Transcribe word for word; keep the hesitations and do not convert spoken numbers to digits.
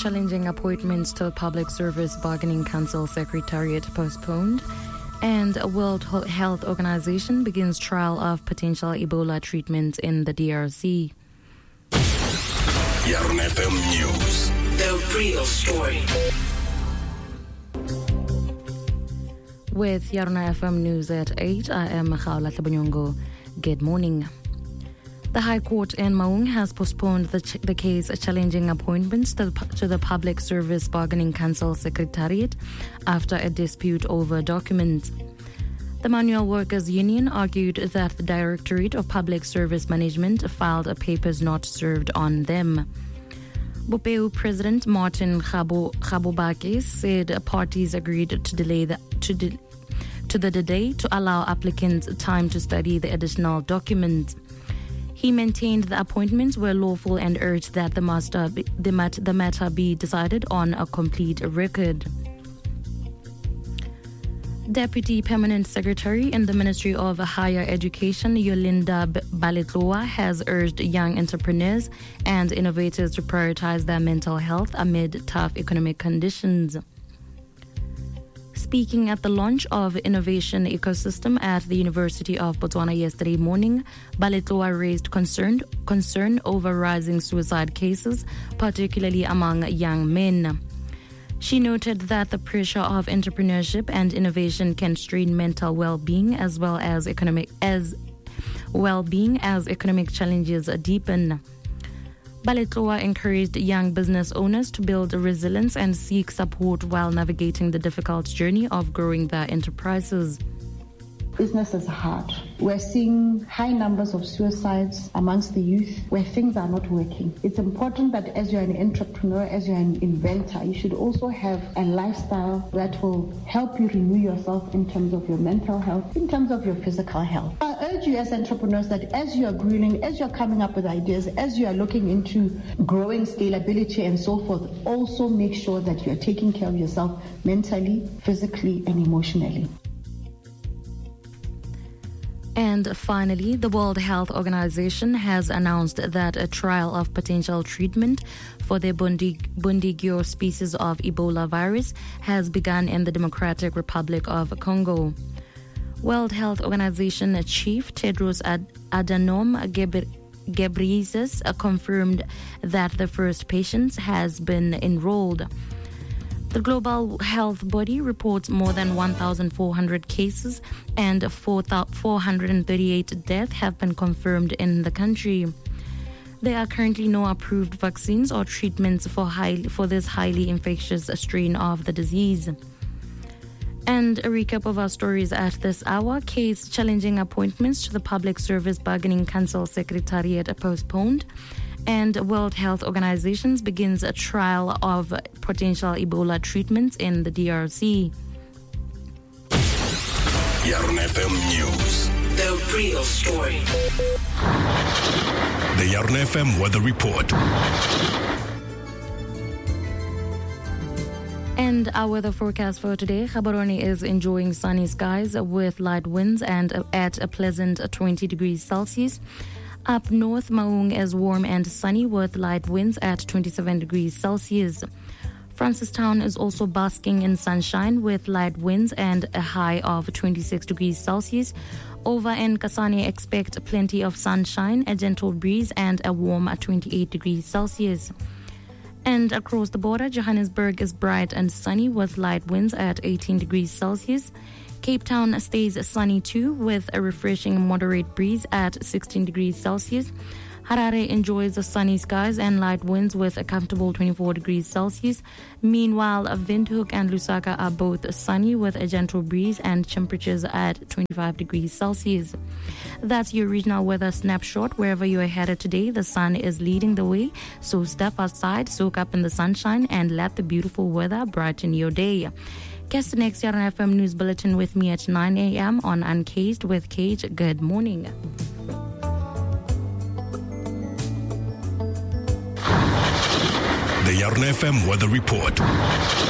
challenging appointments to Public Service Bargaining Council Secretariat postponed, and a World Health Organization begins trial of potential Ebola treatment in the D R C. Yarn F M News. The real story. With Yarn F M News at eight, I am Khaula Tlabanyongo. Good morning. The High Court in Maung has postponed the, ch- the case challenging appointments to the, to the Public Service Bargaining Council Secretariat after a dispute over documents. The Manual Workers Union argued that the Directorate of Public Service Management filed papers not served on them. Bopeu President Martin Khabobake said parties agreed to delay the to, de- to the delay to allow applicants time to study the additional documents. He maintained the appointments were lawful and urged that the, master be, the, mat, the matter be decided on a complete record. Deputy Permanent Secretary in the Ministry of Higher Education, Yolinda Baletloa, has urged young entrepreneurs and innovators to prioritize their mental health amid tough economic conditions. Speaking at the launch of Innovation Ecosystem at the University of Botswana yesterday morning, Baletloa raised concern, concern over rising suicide cases, particularly among young men. She noted that the pressure of entrepreneurship and innovation can strain mental well-being as well as economic as well-being as economic challenges deepen. Baletloa encouraged young business owners to build resilience and seek support while navigating the difficult journey of growing their enterprises. Business is hard. We're seeing high numbers of suicides amongst the youth where things are not working. It's important that as you're an entrepreneur, as you're an inventor, you should also have a lifestyle that will help you renew yourself in terms of your mental health, in terms of your physical health. I urge you as entrepreneurs that as you're growing, as you're coming up with ideas, as you are looking into growing scalability and so forth, also make sure that you're taking care of yourself mentally, physically, and emotionally. And finally, the World Health Organization has announced that a trial of potential treatment for the Bundi- Bundibugyo species of Ebola virus has begun in the Democratic Republic of Congo. World Health Organization Chief Tedros Ad- Adhanom Ghebreyesus confirmed that the first patient has been enrolled. The global health body reports more than one thousand four hundred cases and four hundred thirty-eight deaths have been confirmed in the country. There are currently no approved vaccines or treatments for, high, for this highly infectious strain of the disease. And a recap of our stories at this hour. Case challenging appointments to the Public Service Bargaining Council Secretariat postponed. And World Health Organization begins a trial of potential Ebola treatments in the D R C. Yarn F M News. The real story. The Yarn F M Weather Report. And our weather forecast for today, Gaborone is enjoying sunny skies with light winds and at a pleasant twenty degrees Celsius. Up north, Maung is warm and sunny with light winds at twenty-seven degrees Celsius. Francistown is also basking in sunshine with light winds and a high of twenty-six degrees Celsius. Over in Kasane, expect plenty of sunshine, a gentle breeze, and a warm twenty-eight degrees Celsius. And across the border, Johannesburg is bright and sunny with light winds at eighteen degrees Celsius. Cape Town stays sunny too with a refreshing moderate breeze at sixteen degrees Celsius. Harare enjoys the sunny skies and light winds with a comfortable twenty-four degrees Celsius. Meanwhile, Windhoek and Lusaka are both sunny with a gentle breeze and temperatures at twenty-five degrees Celsius. That's your regional weather snapshot. Wherever you are headed today, the sun is leading the way. So step outside, soak up in the sunshine, and let the beautiful weather brighten your day. Catch the next Yarn F M News Bulletin with me at nine a.m. on Uncaged with Cage. Good morning. The Yarn F M Weather Report.